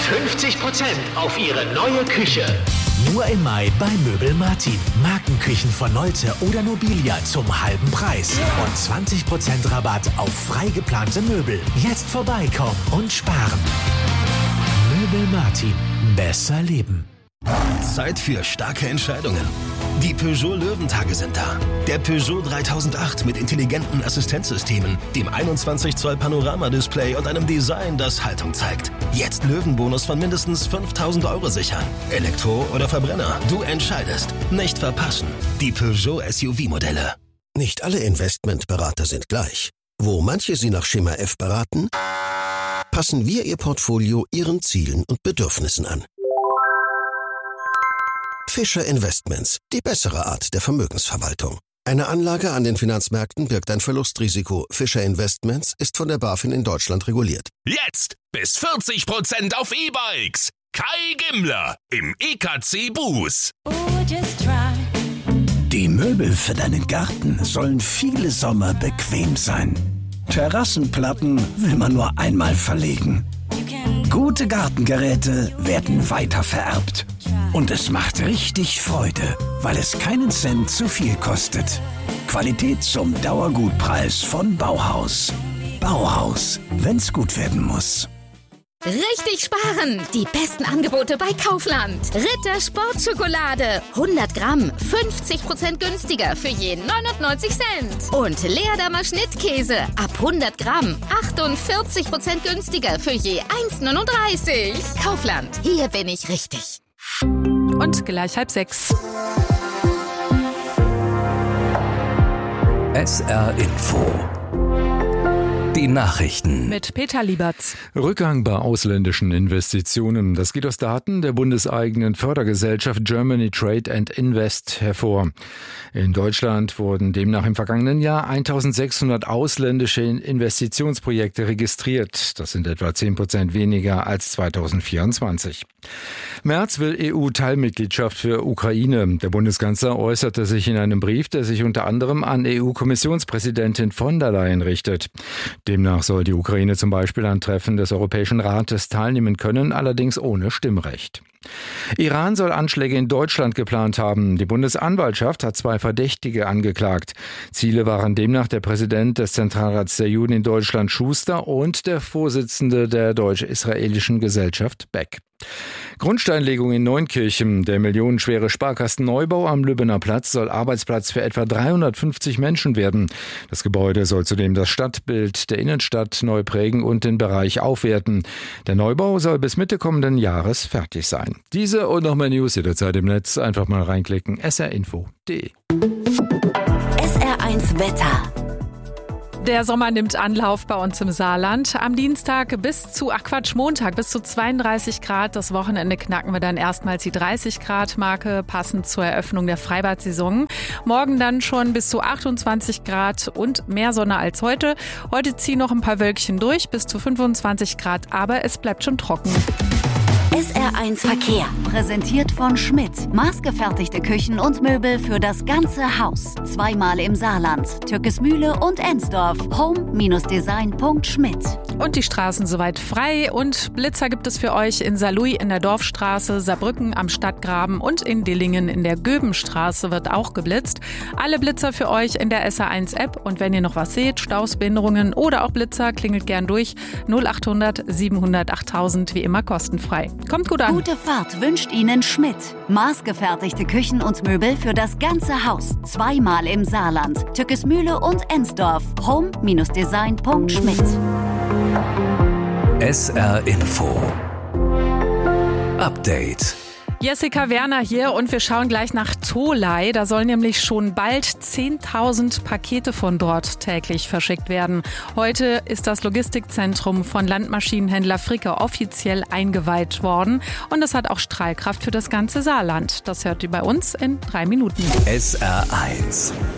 50% auf Ihre neue Küche. Nur im Mai bei Möbel Martin. Markenküchen von Nolte oder Nobilia zum halben Preis. Und 20% Rabatt auf frei geplante Möbel. Jetzt vorbeikommen und sparen. Möbel Martin. Besser leben. Zeit für starke Entscheidungen. Die Peugeot Löwentage sind da. Der Peugeot 3008 mit intelligenten Assistenzsystemen, dem 21 Zoll Panoramadisplay und einem Design, das Haltung zeigt. Jetzt Löwenbonus von mindestens 5.000 € sichern. Elektro oder Verbrenner, du entscheidest. Nicht verpassen. Die Peugeot SUV-Modelle. Nicht alle Investmentberater sind gleich. Wo manche Sie nach Schema F beraten, passen wir Ihr Portfolio Ihren Zielen und Bedürfnissen an. Fischer Investments, die bessere Art der Vermögensverwaltung. Eine Anlage an den Finanzmärkten birgt ein Verlustrisiko. Fischer Investments ist von der BaFin in Deutschland reguliert. Jetzt bis 40% auf E-Bikes. Kai Gimmler im EKC Bus. Die Möbel für deinen Garten sollen viele Sommer bequem sein. Terrassenplatten will man nur einmal verlegen. Gute Gartengeräte werden weitervererbt. Und es macht richtig Freude, weil es keinen Cent zu viel kostet. Qualität zum Dauergutpreis von Bauhaus. Bauhaus, wenn's gut werden muss. Richtig sparen! Die besten Angebote bei Kaufland. Ritter Sportschokolade. 100 Gramm, 50% günstiger für je 99 Cent. Und Leerdammer Schnittkäse. Ab 100 Gramm, 48% günstiger für je 1,39. Kaufland, hier bin ich richtig. Und gleich 5:30. SR Info. Die Nachrichten. Mit Peter Lieberts. Rückgang bei ausländischen Investitionen. Das geht aus Daten der bundeseigenen Fördergesellschaft Germany Trade and Invest hervor. In Deutschland wurden demnach im vergangenen Jahr 1600 ausländische Investitionsprojekte registriert. Das sind etwa 10% weniger als 2024. Merz will EU-Teilmitgliedschaft für Ukraine. Der Bundeskanzler äußerte sich in einem Brief, der sich unter anderem an EU-Kommissionspräsidentin von der Leyen richtet. Demnach soll die Ukraine zum Beispiel an Treffen des Europäischen Rates teilnehmen können, allerdings ohne Stimmrecht. Iran soll Anschläge in Deutschland geplant haben. Die Bundesanwaltschaft hat 2 Verdächtige angeklagt. Ziele waren demnach der Präsident des Zentralrats der Juden in Deutschland Schuster und der Vorsitzende der deutsch-israelischen Gesellschaft Beck. Grundsteinlegung in Neunkirchen. Der millionenschwere Sparkassenneubau am Lübbener Platz soll Arbeitsplatz für etwa 350 Menschen werden. Das Gebäude soll zudem das Stadtbild der Innenstadt neu prägen und den Bereich aufwerten. Der Neubau soll bis Mitte kommenden Jahres fertig sein. Diese und noch mehr News jederzeit im Netz. Einfach mal reinklicken. srinfo.de. SR1 Wetter. Der Sommer nimmt Anlauf bei uns im Saarland. Am Montag bis zu 32 Grad. Das Wochenende knacken wir dann erstmals die 30 Grad Marke, passend zur Eröffnung der Freibad-Saison. Morgen dann schon bis zu 28 Grad und mehr Sonne als heute. Heute ziehen noch ein paar Wölkchen durch, bis zu 25 Grad, aber es bleibt schon trocken. SR1 Verkehr, präsentiert von Schmidt. Maßgefertigte Küchen und Möbel für das ganze Haus. Zweimal im Saarland, Türkismühle und Ensdorf. Home-design.schmidt. Und die Straßen soweit frei und Blitzer gibt es für euch in Saarlouis in der Dorfstraße, Saarbrücken am Stadtgraben und in Dillingen in der Göbenstraße wird auch geblitzt. Alle Blitzer für euch in der SR1-App und wenn ihr noch was seht, Staus, Behinderungen oder auch Blitzer, klingelt gern durch 0800 700 8000, wie immer kostenfrei. Kommt gut an. Gute Fahrt wünscht Ihnen Schmidt. Maßgefertigte Küchen und Möbel für das ganze Haus. Zweimal im Saarland, Türkismühle und Ensdorf. Home-design.schmidt. SR Info. Update. Jessica Werner hier und wir schauen gleich nach Tholey. Da sollen nämlich schon bald 10.000 Pakete von dort täglich verschickt werden. Heute ist das Logistikzentrum von Landmaschinenhändler Fricke offiziell eingeweiht worden. Und es hat auch Strahlkraft für das ganze Saarland. Das hört ihr bei uns in 3 Minuten. SR1